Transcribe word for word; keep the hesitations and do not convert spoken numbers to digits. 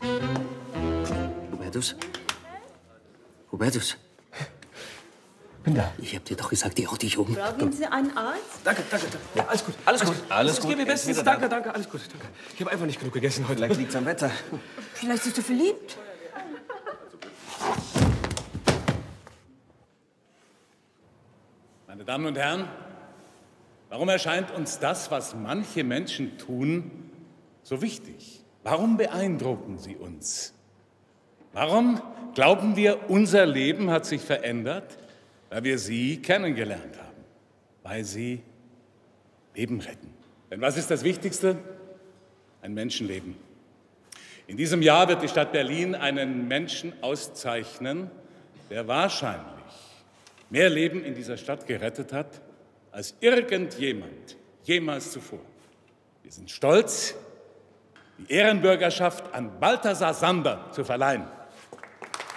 Hubertus? Hubertus? Bin da. Ich hab dir doch gesagt, die auch dich um. Brauchen Sie einen Arzt? Danke, danke, danke. Ja, alles gut, alles gut. Alles Ich gut. gebe mir bestens. Wieder da. Danke, danke, alles gut, danke. Ich habe einfach nicht genug gegessen heute. Vielleicht liegt's am Wetter. Vielleicht ist er verliebt. Meine Damen und Herren, warum erscheint uns das, was manche Menschen tun, so wichtig? Warum beeindrucken sie uns? Warum glauben wir, unser Leben hat sich verändert, weil wir sie kennengelernt haben, weil sie Leben retten? Denn was ist das Wichtigste? Ein Menschenleben. In diesem Jahr wird die Stadt Berlin einen Menschen auszeichnen, der wahrscheinlich mehr Leben in dieser Stadt gerettet hat, als irgendjemand jemals zuvor. Wir sind stolz, die Ehrenbürgerschaft an Balthasar Sander zu verleihen.